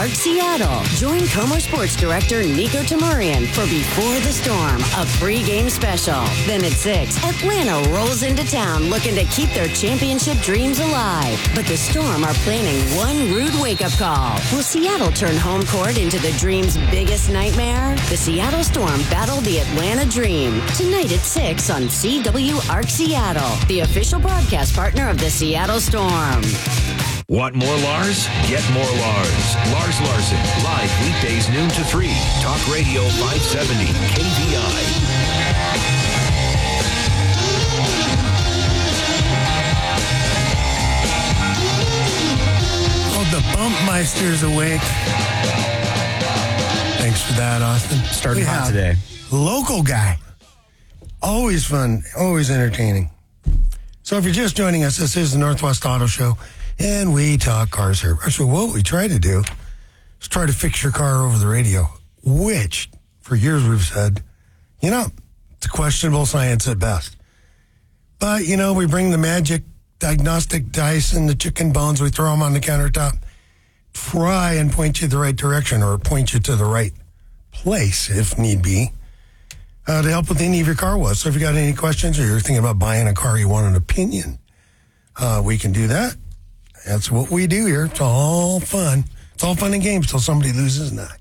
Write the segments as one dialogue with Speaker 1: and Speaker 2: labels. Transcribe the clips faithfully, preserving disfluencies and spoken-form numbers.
Speaker 1: ARC Seattle. Join Comer Sports Director Nico Tamurian for Before the Storm, a pre-game special. Then at six, Atlanta rolls into town looking to keep their championship dreams alive. But the Storm are planning one rude wake-up call. Will Seattle turn home court into the Dream's biggest nightmare? The Seattle Storm battle the Atlanta Dream. Tonight at six on C W ARC Seattle, the official broadcast partner of the Seattle Storm.
Speaker 2: Want more Lars? Get more Lars. Lars Larson, live weekdays noon to three. Talk Radio five seventy K V I.
Speaker 3: Oh, the Bumpmeister's awake. Thanks for that, Austin.
Speaker 4: Started hot today.
Speaker 3: Local guy. Always fun, always entertaining. So if you're just joining us, this is the Northwest Auto Show, and we talk cars here. Actually, what we try to do is try to fix your car over the radio, which, for years we've said, you know, it's a questionable science at best. But, you know, we bring the magic diagnostic dice and the chicken bones, we throw them on the countertop, try and point you the right direction or point you to the right place, if need be. Uh, to help with any of your car was. So if you got any questions or you're thinking about buying a car, you want an opinion, uh, we can do that. That's what we do here. It's all fun. It's all fun and games till somebody loses an eye.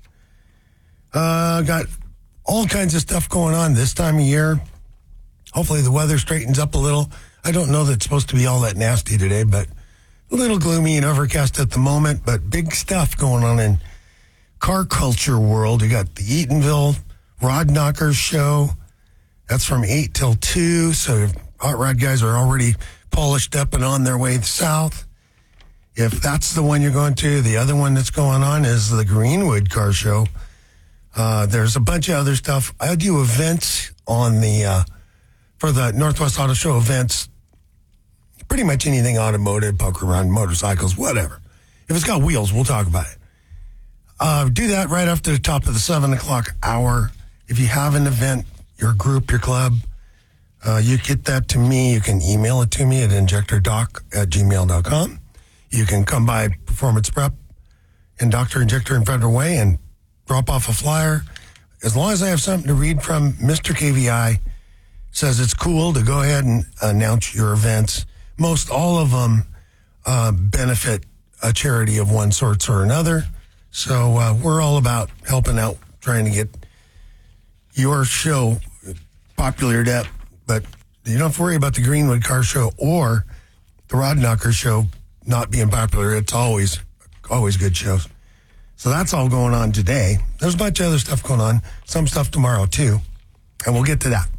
Speaker 3: Uh, got all kinds of stuff going on this time of year. Hopefully the weather straightens up a little. I don't know that it's supposed to be all that nasty today, but a little gloomy and overcast at the moment, but big stuff going on in car culture world. You got the Eatonville Rod Knockers show. That's from eight till two. So hot rod guys are already polished up and on their way south. If that's the one you're going to, the other one that's going on is the Greenwood Car Show. Uh, there's a bunch of other stuff. I do events on the, uh, for the Northwest Auto Show events, pretty much anything automotive, poker run, motorcycles, whatever. If it's got wheels, we'll talk about it. Uh, do that right after the top of the seven o'clock hour. If you have an event, your group, your club, uh, you get that to me. You can email it to me at injectordoc at gmail dot com. You can come by Performance Prep and Doctor Injector in Federal Way and drop off a flyer. As long as I have something to read from, Mister K V I says it's cool to go ahead and announce your events. Most all of them uh, benefit a charity of one sort or another. So uh, we're all about helping out, trying to get your show popular up. But you don't have to worry about the Greenwood Car Show or the Rod Knocker Show not being popular. It's always, always good shows. So that's all going on today. There's a bunch of other stuff going on. Some stuff tomorrow, too. And we'll get to that.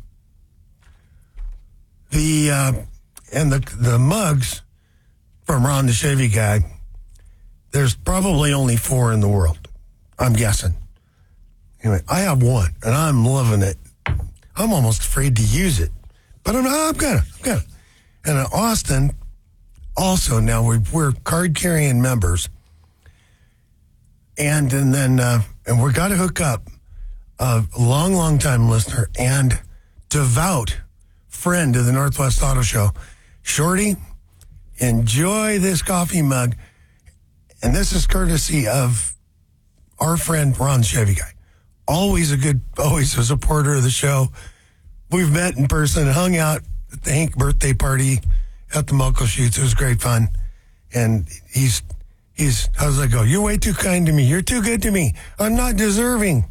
Speaker 3: The, uh, and the, the mugs from Ron the Chevy Guy, there's probably only four in the world, I'm guessing. Anyway, I have one, and I'm loving it. I'm almost afraid to use it. But I'm, I'm gonna, I'm gonna. And in Austin, also now we're, we're card-carrying members. And, and then, uh, and we're got to hook up a long, long time listener and devout friend of the Northwest Auto Show. Shorty, enjoy this coffee mug. And this is courtesy of our friend Ron Chevy Guy. Always a good, always a supporter of the show. We've met in person, hung out at the Hank birthday party at the Muckleshoots. It was great fun. And he's, he's, how's that go? You're way too kind to me. You're too good to me. I'm not deserving.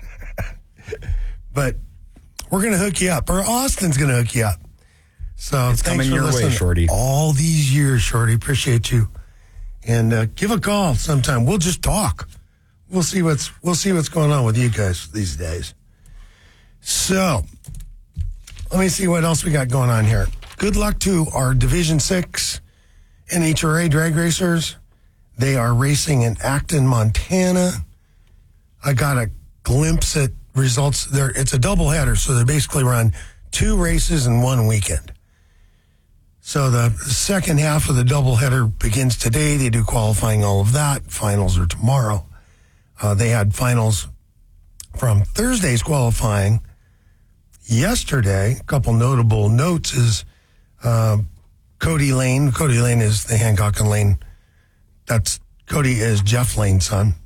Speaker 3: But we're going to hook you up, or Austin's going to hook you up. So
Speaker 4: it's
Speaker 3: thanks
Speaker 4: coming
Speaker 3: for
Speaker 4: your
Speaker 3: listening
Speaker 4: way, Shorty.
Speaker 3: All these years, Shorty. Appreciate you. And uh, give a call sometime. We'll just talk. We'll see what's we'll see what's going on with you guys these days. So, let me see what else we got going on here. Good luck to our Division Six N H R A drag racers. They are racing in Acton, Montana. I got a glimpse at results there. It's a doubleheader, so they basically run two races in one weekend. So the second half of the doubleheader begins today. They do qualifying, all of that. Finals are tomorrow. Uh, they had finals from Thursday's qualifying yesterday. A couple notable notes is uh, Cody Lane. Cody Lane is the Hancock and Lane. That's Cody is Jeff Lane's son.